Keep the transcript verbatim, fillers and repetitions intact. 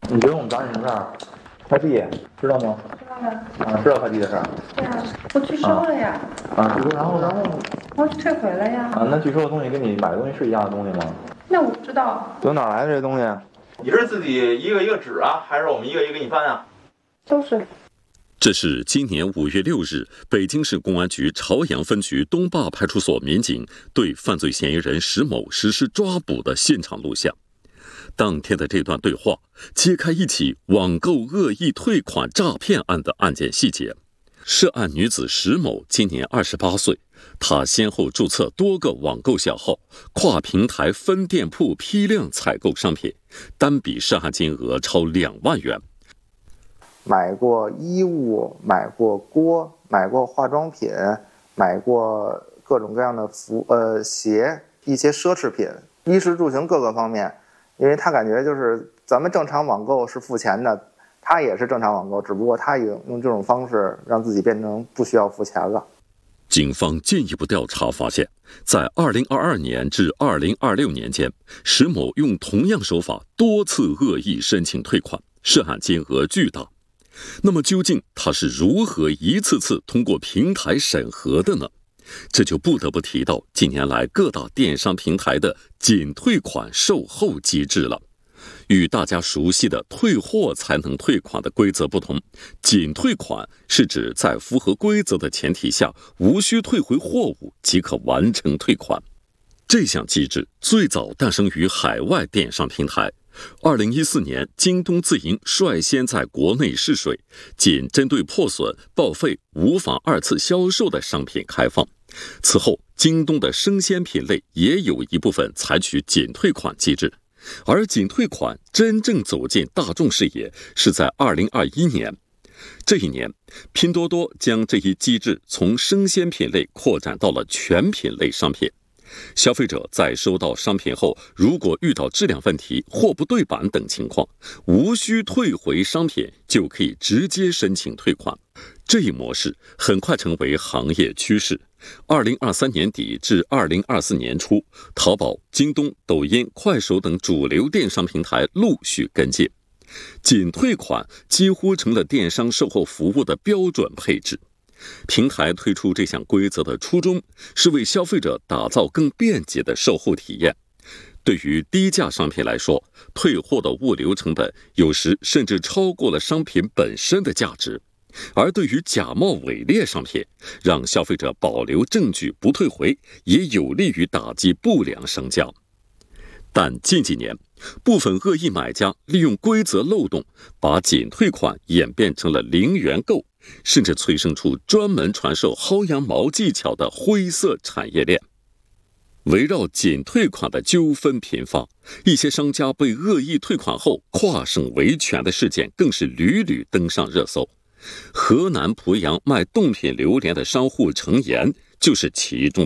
你觉得我们找你什么事儿？快递，知道吗？ 知道呀。 啊，知道快递的事儿。 对呀，我拒收了呀。 啊，拒收，然后然后， 我去退回了呀。 啊，那拒收的东西跟你买的东西是一样的东西吗？ 那我不知道。 从哪来的这东西？你是自己一个一个指啊，还是我们一个一个给你翻啊？ 都是。 这是今年五月六日，北京市公安局朝阳分局东坝派出所民警对犯罪嫌疑人石某实施抓捕的现场录像。当天的这段对话，揭开一起网购恶意退款诈骗案的案件细节。涉案女子石某今年二十八岁，她先后注册多个网购小号，跨平台分店铺批量采购商品，单笔涉案金额超两万元。 买过衣物，买过锅，买过化妆品，买过各种各样的服呃鞋，一些奢侈品，衣食住行各个方面。因为他感觉就是咱们正常网购是付钱的，他也是正常网购，只不过他用用这种方式让自己变成不需要付钱了。 警方进一步调查发现，在二零二二年至二零二六年间，石某用同样手法多次恶意申请退款，涉案金额巨大。那么究竟他是如何一次次通过平台审核的呢？这就不得不提到近年来各大电商平台的仅退款售后机制了。与大家熟悉的退货才能退款的规则不同，仅退款是指在符合规则的前提下，无需退回货物即可完成退款。这项机制最早诞生于海外电商平台。二零一四年，京东自营率先在国内试水，仅针对破损、报废、无法二次销售的商品开放。此后，京东的生鲜品类也有一部分采取仅退款机制，而仅退款真正走进大众视野是在二零二一年。这一年，拼多多将这一机制从生鲜品类扩展到了全品类商品。消费者在收到商品后，如果遇到质量问题、货不对版等情况，无需退回商品，就可以直接申请退款。这一模式很快成为行业趋势。二零二三年底至二零二四年初，淘宝、京东、抖音、快手等主流电商平台陆续跟进，仅退款几乎成了电商售后服务的标准配置。平台推出这项规则的初衷是为消费者打造更便捷的售后体验。对于低价商品来说，退货的物流成本有时甚至超过了商品本身的价值。而对于假冒伪劣商品，让消费者保留证据不退回，也有利于打击不良商家。但近几年，部分恶意买家利用规则漏洞，把仅退款演变成了零元购，甚至催生出专门传授薅羊毛技巧的灰色产业链。围绕仅退款的纠纷频发，一些商家被恶意退款后跨省维权的事件更是屡屡登上热搜。河南濮阳卖冻品榴莲的商户程岩就是其中